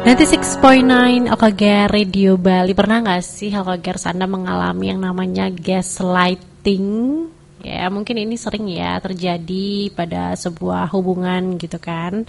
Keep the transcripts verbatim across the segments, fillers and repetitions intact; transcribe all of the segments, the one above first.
sembilan puluh enam koma sembilan Alkager Radio Bali. Pernah gak sih Alkagers Anda mengalami yang namanya gaslighting? Ya mungkin ini sering ya terjadi pada sebuah hubungan gitu kan.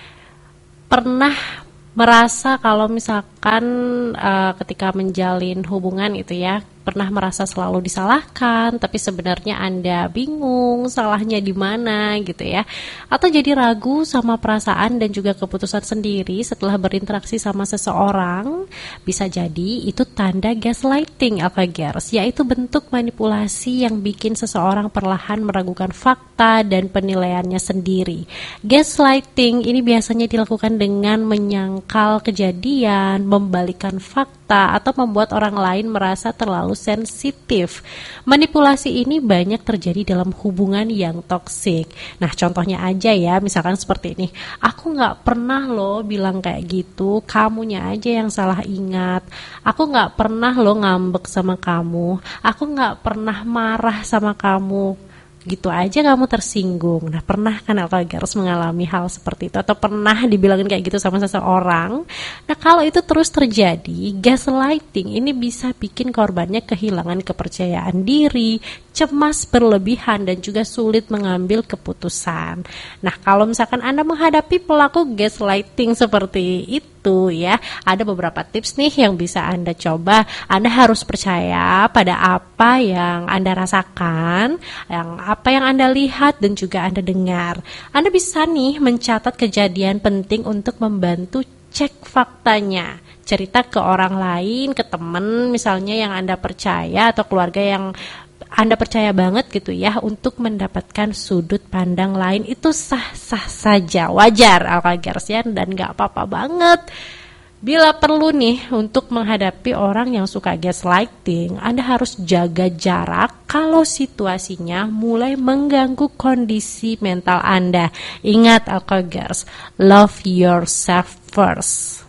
Pernah merasa kalau misalkan uh, ketika menjalin hubungan itu ya, pernah merasa selalu disalahkan, tapi sebenarnya Anda bingung salahnya di mana gitu ya. Atau jadi ragu sama perasaan dan juga keputusan sendiri setelah berinteraksi sama seseorang. Bisa jadi itu tanda gaslighting Alkagers, yaitu bentuk manipulasi yang bikin seseorang perlahan meragukan fakta dan penilaiannya sendiri. Gaslighting ini biasanya dilakukan dengan menyangkal kejadian, membalikkan fakta, atau membuat orang lain merasa terlalu sensitif. Manipulasi ini banyak terjadi dalam hubungan yang toksik. Nah, contohnya aja ya, misalkan seperti ini. Aku gak pernah loh bilang kayak gitu, kamunya aja yang salah ingat. Aku gak pernah loh ngambek sama kamu. Aku gak pernah marah sama kamu. Gitu aja kamu tersinggung. Nah, pernah kan Alkagers mengalami hal seperti itu atau pernah dibilangin kayak gitu sama seseorang? Nah, kalau itu terus terjadi, gaslighting ini bisa bikin korbannya kehilangan kepercayaan diri, cemas berlebihan, dan juga sulit mengambil keputusan. Nah, kalau misalkan Anda menghadapi pelaku gaslighting seperti itu ya, ada beberapa tips nih yang bisa Anda coba. Anda harus percaya pada apa yang Anda rasakan, yang apa yang Anda lihat dan juga Anda dengar. Anda bisa nih mencatat kejadian penting untuk membantu cek faktanya. Cerita ke orang lain, ke teman misalnya yang Anda percaya atau keluarga yang Anda percaya banget gitu ya, untuk mendapatkan sudut pandang lain. Itu sah-sah saja, wajar Alkagers ya, dan gak apa-apa banget. Bila perlu nih untuk menghadapi orang yang suka gaslighting, Anda harus jaga jarak kalau situasinya mulai mengganggu kondisi mental Anda. Ingat Alkagers, love yourself first.